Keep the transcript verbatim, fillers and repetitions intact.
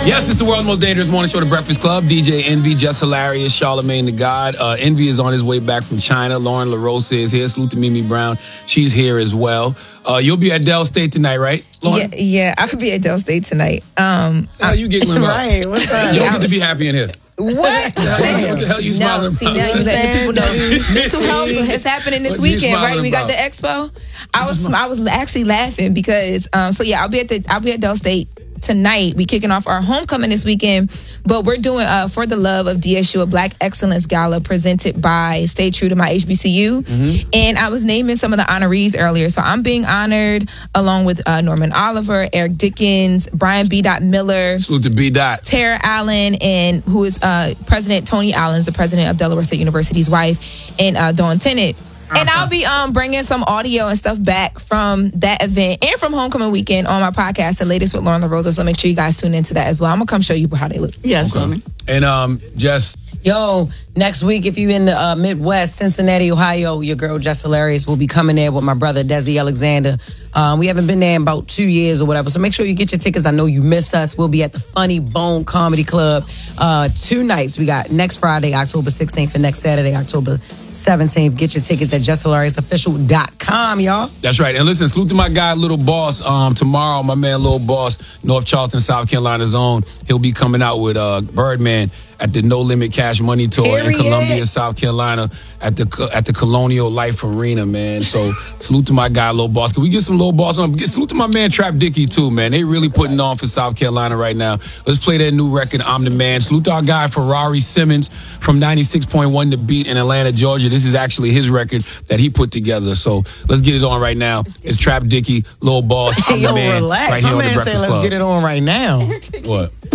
Yes, it's the world's most dangerous morning show, The Breakfast Club. D J Envy, Just Hilarious, Charlamagne the God. Uh, Envy is on his way back from China. Lauren LaRosa is here. Salute to Mimi Brown. She's here as well. Uh, you'll be at Dell State tonight, right, Lauren? Yeah, yeah, I could be at Dell State tonight. Um, How you giggling about? Right, what's up? You don't get to be happy in here. What? What the hell you smiling No, see, about? now you letting people know mental health is happening this What you weekend, right? smiling We got about? the expo. I was I was actually laughing because um so yeah, I'll be at the I'll be at Dell State tonight. We kicking off our homecoming this weekend, but we're doing uh For the Love of D S U, a Black Excellence Gala presented by Stay True to My H B C U. Mm-hmm. And I was naming some of the honorees earlier. So I'm being honored along with uh, Norman Oliver, Eric Dickens, Brian B. Miller, Salute to B. Dot. Tara Allen, and who is uh, President Tony Allen's the president of Delaware State University's wife, and uh, Dawn Tennant. And I'll be um bringing some audio and stuff back from that event and from homecoming weekend on my podcast, The Latest with Lauren LaRosa. So make sure you guys tune into that as well. I'm gonna come show you how they look. Yes, okay. And um, Jess. Yo, next week, if you're in the uh, Midwest, Cincinnati, Ohio, your girl Just Hilarious will be coming there with my brother Desi Alexander. Um, we haven't been there in about two years or whatever, so make sure you get your tickets. I know you miss us. We'll be at the Funny Bone Comedy Club uh, two nights. We got next Friday, October sixteenth, and next Saturday, October seventeenth. Get your tickets at just hilarious official dot com, y'all. That's right. And listen, salute to my guy, Little Boss. Um, tomorrow, my man, Little Boss, North Charleston, South Carolina's own. He'll be coming out with uh, Birdman at the No Limit Cash Money Tour Period. in Columbia, South Carolina, at the at the Colonial Life Arena, man. So salute to my guy, Little Boss. Can we get some Little Boss on? Get, salute to my man, Trap Dicky, too, man. They really putting on for South Carolina right now. Let's play that new record, I'm the Man. Salute to our guy, Ferrari Simmons, from ninety-six point one The Beat in Atlanta, Georgia. This is actually his record that he put together. So let's get it on right now. It's Trap Dicky, Little Boss, I'm Yo, the Man. relax. Right here My on The man said Breakfast let's Club. get it on right now. What?